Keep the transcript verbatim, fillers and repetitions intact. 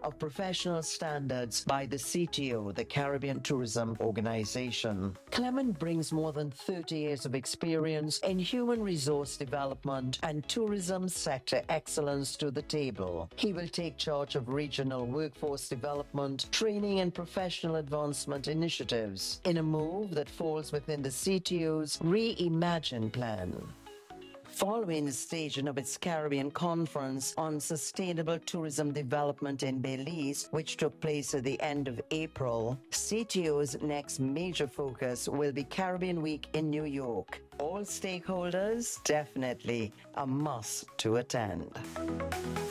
of professional standards by the C T O, the Caribbean Tourism Organization. Clement brings more than thirty years of experience in human resource development and tourism sector excellence to the table. He will take charge of regional workforce development, training and professional advancement initiatives in a move that falls within the C T O's Reimagine plan. Following the staging of its Caribbean Conference on Sustainable Tourism Development in Belize, which took place at the end of April, C T O's next major focus will be Caribbean Week in New York. All stakeholders, definitely a must to attend.